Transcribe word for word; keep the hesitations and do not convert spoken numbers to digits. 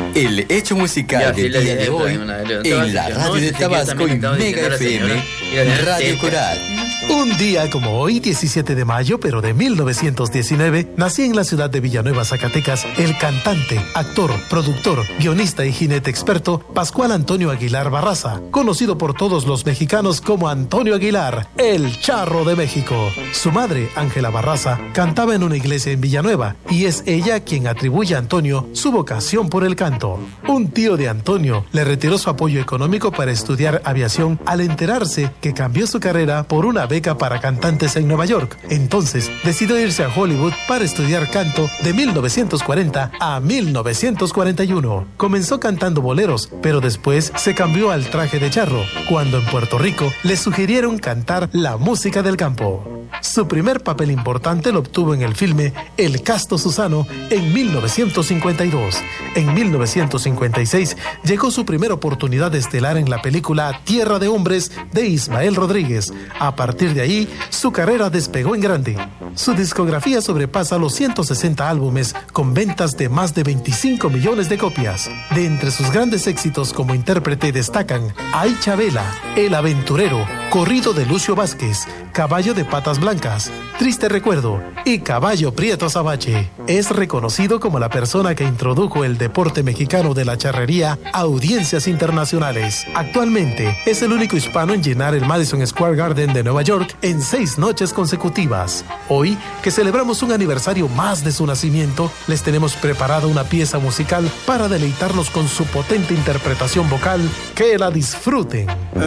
El hecho musical del día de hoy en la radio de Tabasco y Mega F M, Radio Coral. Un día como hoy, diecisiete de mayo, pero de mil novecientos diecinueve, nació en la ciudad de Villanueva, Zacatecas, el cantante, actor, productor, guionista y jinete experto Pascual Antonio Aguilar Barraza, conocido por todos los mexicanos como Antonio Aguilar, el Charro de México. Su madre, Ángela Barraza, cantaba en una iglesia en Villanueva y es ella quien atribuye a Antonio su vocación por el canto. Un tío de Antonio le retiró su apoyo económico para estudiar aviación al enterarse que cambió su carrera por una beca para cantantes en Nueva York. Entonces decidió irse a Hollywood para estudiar canto de mil novecientos cuarenta a mil novecientos cuarenta y uno. Comenzó cantando boleros, pero después se cambió al traje de charro, cuando en Puerto Rico le sugirieron cantar la música del campo. Su primer papel importante lo obtuvo en el filme El Casto Susano en mil novecientos cincuenta y dos. En mil novecientos cincuenta y seis llegó su primera oportunidad estelar en la película Tierra de Hombres de Ismael Rodríguez. A partir de ahí, su carrera despegó en grande. Su discografía sobrepasa los ciento sesenta álbumes con ventas de más de veinticinco millones de copias. De entre sus grandes éxitos como intérprete destacan Ay Chabela, El Aventurero, Corrido de Lucio Vázquez, Caballo de Patas Blancas, Triste Recuerdo y Caballo Prieto Azabache. Es reconocido como la persona que introdujo el deporte mexicano de la charrería a audiencias internacionales. Actualmente es el único hispano en llenar el Madison Square Garden de Nueva York en seis noches consecutivas. Hoy, que celebramos un aniversario más de su nacimiento, les tenemos preparada una pieza musical para deleitarnos con su potente interpretación vocal. Que la disfruten.